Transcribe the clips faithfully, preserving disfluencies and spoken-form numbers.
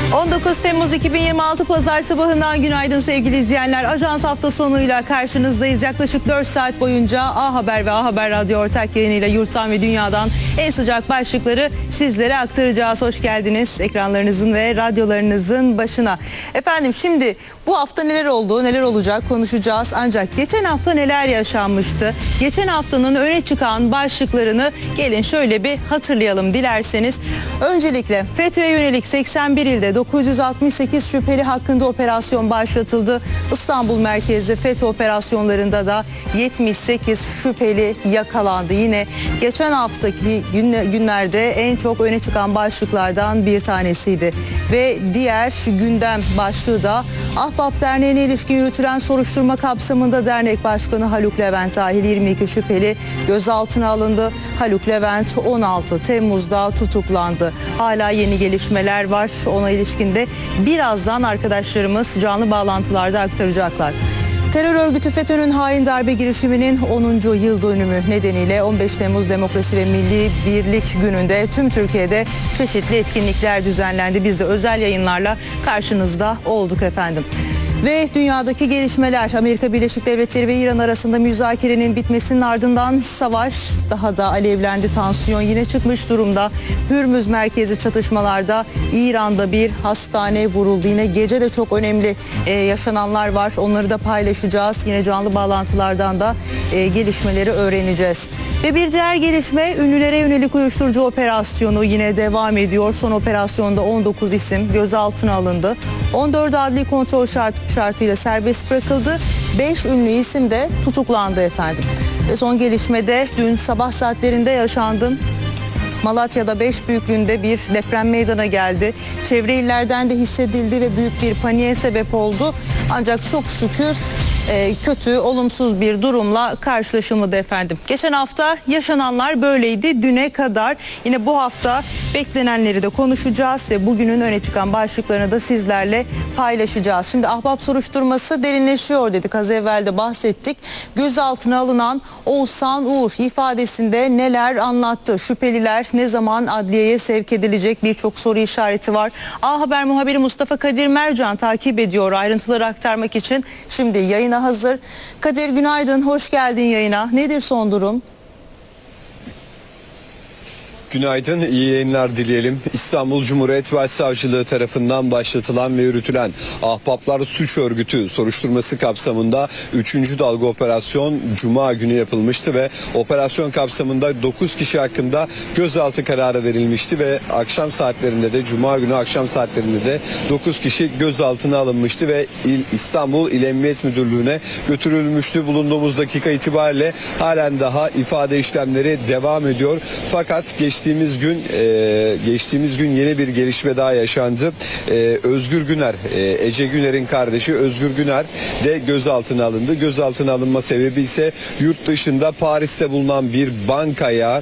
on dokuz Temmuz iki bin yirmi altı Pazar sabahından günaydın sevgili izleyenler. Ajans hafta sonuyla karşınızdayız. Yaklaşık dört saat boyunca A Haber ve A Haber Radyo ortak yayınıyla yurttan ve dünyadan en sıcak başlıkları sizlere aktaracağız. Hoş geldiniz ekranlarınızın ve radyolarınızın başına. Efendim şimdi bu hafta neler oldu, neler olacak konuşacağız. Ancak geçen hafta neler yaşanmıştı? Geçen haftanın öne çıkan başlıklarını gelin şöyle bir hatırlayalım dilerseniz. Öncelikle FETÖ'ye yönelik seksen bir ilde dokuz yüz altmış sekiz şüpheli hakkında operasyon başlatıldı. İstanbul merkezli FETÖ operasyonlarında da yetmiş sekiz şüpheli yakalandı. Yine geçen haftaki günlerde en çok öne çıkan başlıklardan bir tanesiydi. Ve diğer gündem başlığı da Ahbap Derneği'ne ilişkin yürütülen soruşturma kapsamında dernek başkanı Haluk Levent dahil yirmi iki şüpheli gözaltına alındı. Haluk Levent on altı Temmuz'da tutuklandı. Hala yeni gelişmeler var. Ona ilişkinde birazdan arkadaşlarımız canlı bağlantılarda aktaracaklar. Terör örgütü FETÖ'nün hain darbe girişiminin onuncu yıl dönümü nedeniyle on beş Temmuz Demokrasi ve Milli Birlik Günü'nde tüm Türkiye'de çeşitli etkinlikler düzenlendi. Biz de özel yayınlarla karşınızda olduk efendim. Ve dünyadaki gelişmeler, Amerika Birleşik Devletleri ve İran arasında müzakerenin bitmesinin ardından savaş daha da alevlendi. Tansiyon yine çıkmış durumda. Hürmüz merkezi çatışmalarda İran'da bir hastane vuruldu. Yine gece de çok önemli e, yaşananlar var. Onları da paylaşacağız. Yine canlı bağlantılardan da e, gelişmeleri öğreneceğiz. Ve bir diğer gelişme, ünlülere yönelik uyuşturucu operasyonu yine devam ediyor. Son operasyonda on dokuz isim gözaltına alındı. on dört adli kontrol şart şartıyla serbest bırakıldı. beş ünlü isim de tutuklandı efendim. Ve son gelişmede dün sabah saatlerinde yaşandı. Malatya'da beş büyüklüğünde bir deprem meydana geldi. Çevre illerden de hissedildi ve büyük bir paniğe sebep oldu. Ancak çok şükür e, kötü, olumsuz bir durumla karşılaşılmadı efendim. Geçen hafta yaşananlar böyleydi düne kadar. Yine bu hafta beklenenleri de konuşacağız ve bugünün öne çıkan başlıklarını da sizlerle paylaşacağız. Şimdi ahbap soruşturması derinleşiyor dedik. Az evvel de bahsettik. Gözaltına alınan Oğuzhan Uğur ifadesinde neler anlattı? Şüpheliler ne zaman adliyeye sevk edilecek, birçok soru işareti var. A Haber muhabiri Mustafa Kadir Mercan takip ediyor ayrıntıları aktarmak için. Şimdi yayına hazır. Kadir günaydın, hoş geldin yayına. Nedir son durum? Günaydın, iyi yayınlar dileyelim. İstanbul Cumhuriyet Başsavcılığı tarafından başlatılan ve yürütülen Ahbaplar Suç Örgütü soruşturması kapsamında üçüncü dalga operasyon Cuma günü yapılmıştı ve operasyon kapsamında dokuz kişi hakkında gözaltı kararı verilmişti ve akşam saatlerinde de Cuma günü akşam saatlerinde de dokuz kişi gözaltına alınmıştı ve İl, İstanbul İl Emniyet Müdürlüğü'ne götürülmüştü. Bulunduğumuz dakika itibariyle halen daha ifade işlemleri devam ediyor. Fakat geç Geçtiğimiz gün e, geçtiğimiz gün yeni bir gelişme daha yaşandı. E, Özgür Güner, e, Ece Güner'in kardeşi Özgür Güner de gözaltına alındı. Gözaltına alınma sebebi ise yurt dışında Paris'te bulunan bir bankaya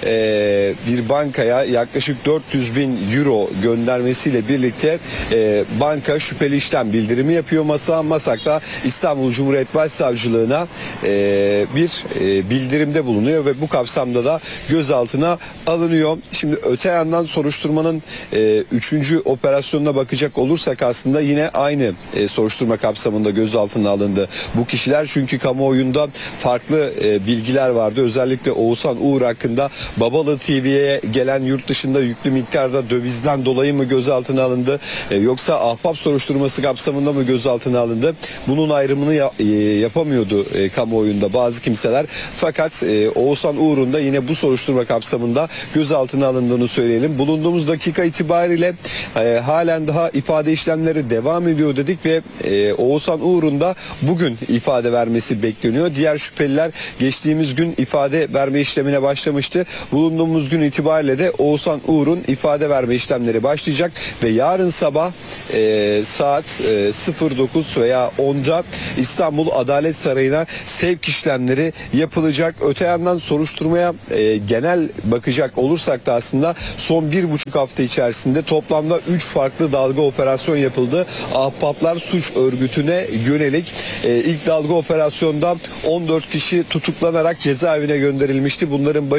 e, bir bankaya yaklaşık dört yüz bin euro göndermesiyle birlikte e, banka şüpheli işlem bildirimi yapıyor. Masa Masak da İstanbul Cumhuriyet Başsavcılığına e, bir e, bildirimde bulunuyor ve bu kapsamda da gözaltına alınıyor. Şimdi öte yandan soruşturmanın e, üçüncü operasyonuna bakacak olursak aslında yine aynı e, soruşturma kapsamında gözaltına alındı bu kişiler. Çünkü kamuoyunda farklı e, bilgiler vardı. Özellikle Oğuzhan Uğur hakkında Babalı T V'ye gelen yurt dışında yüklü miktarda dövizden dolayı mı gözaltına alındı? E, yoksa ahbap soruşturması kapsamında mı gözaltına alındı? Bunun ayrımını ya, e, yapamıyordu e, kamuoyunda bazı kimseler. Fakat e, Oğuzhan Uğur'un da yine bu soruşturma kapsamında gözaltına alındığını söyleyelim. Bulunduğumuz dakika itibariyle e, halen daha ifade işlemleri devam ediyor dedik ve e, Oğuzhan Uğur'un da bugün ifade vermesi bekleniyor. Diğer şüpheliler geçtiğimiz gün ifade verme işlemine başlamıştı. Bulunduğumuz gün itibariyle de Oğuzhan Uğur'un ifade verme işlemleri başlayacak ve yarın sabah e, saat e, sıfır dokuz veya onda İstanbul Adalet Sarayı'na sevk işlemleri yapılacak. Öte yandan soruşturmaya e, genel bakacak olursak da aslında son bir buçuk hafta içerisinde toplamda üç farklı dalga operasyon yapıldı. Ahbaplar Suç Örgütü'ne yönelik e, ilk dalga operasyonda on dört kişi tutuklanarak cezaevine gönderilmişti. Bunların başında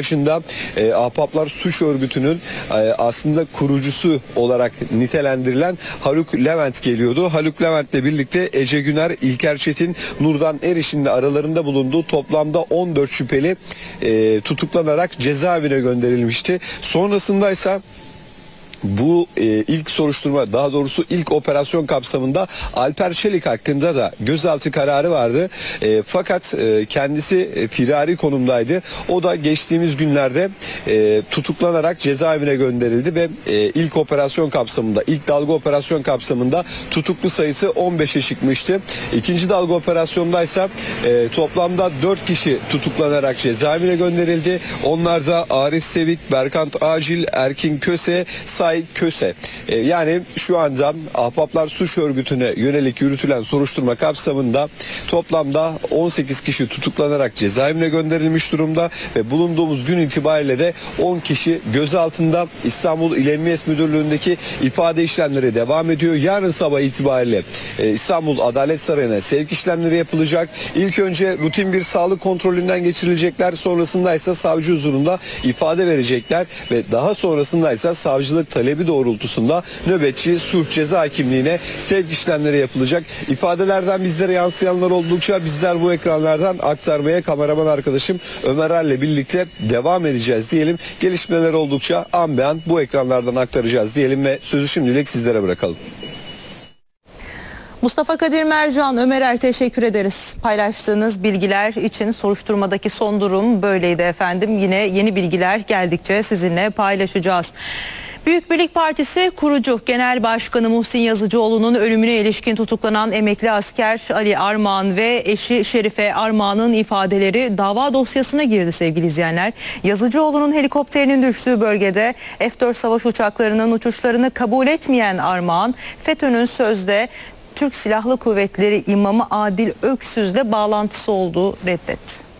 e, Ahbaplar Suç Örgütü'nün e, aslında kurucusu olarak nitelendirilen Haluk Levent geliyordu. Haluk Levent'le birlikte Ece Güner, İlker Çetin, Nurdan Eriş'in de aralarında bulunduğu toplamda on dört şüpheli e, tutuklanarak cezaevine gönderilmişti. Sonrasında ise bu e, ilk soruşturma, daha doğrusu ilk operasyon kapsamında Alper Çelik hakkında da gözaltı kararı vardı. E, fakat e, kendisi e, firari konumdaydı. O da geçtiğimiz günlerde e, tutuklanarak cezaevine gönderildi ve e, ilk operasyon kapsamında, ilk dalga operasyon kapsamında tutuklu sayısı on beşe çıkmıştı. İkinci dalga operasyondaysa e, toplamda dört kişi tutuklanarak cezaevine gönderildi. Onlar da Arif Sevik, Berkant Acil, Erkin Köse, Sait Köse. E, yani şu anda Ahbaplar Suç Örgütü'ne yönelik yürütülen soruşturma kapsamında toplamda on sekiz kişi tutuklanarak cezaevine gönderilmiş durumda ve bulunduğumuz gün itibariyle de on kişi gözaltında. İstanbul İl Emniyet Müdürlüğü'ndeki ifade işlemleri devam ediyor. Yarın sabah itibariyle e, İstanbul Adalet Sarayı'na sevk işlemleri yapılacak. İlk önce rutin bir sağlık kontrolünden geçirilecekler. Sonrasında ise savcı huzurunda ifade verecekler ve daha sonrasında ise savcılık talebi doğrultusunda nöbetçi sulh ceza hakimliğine sevk işlemleri yapılacak. İfadelerden bizlere yansıyanlar oldukça bizler bu ekranlardan aktarmaya kameraman arkadaşım Ömer Er'le birlikte devam edeceğiz diyelim. Gelişmeler oldukça an be an bu ekranlardan aktaracağız diyelim ve sözü şimdilik sizlere bırakalım. Mustafa Kadir Mercan, Ömer Er, teşekkür ederiz. Paylaştığınız bilgiler için. Soruşturmadaki son durum böyleydi efendim. Yine yeni bilgiler geldikçe sizinle paylaşacağız. Büyük Birlik Partisi kurucu Genel Başkanı Muhsin Yazıcıoğlu'nun ölümüne ilişkin tutuklanan emekli asker Ali Armağan ve eşi Şerife Armağan'ın ifadeleri dava dosyasına girdi sevgili izleyenler. Yazıcıoğlu'nun helikopterinin düştüğü bölgede F dört savaş uçaklarının uçuşlarını kabul etmeyen Armağan, FETÖ'nün sözde Türk Silahlı Kuvvetleri İmamı Adil Öksüz'le bağlantısı olduğu reddetti.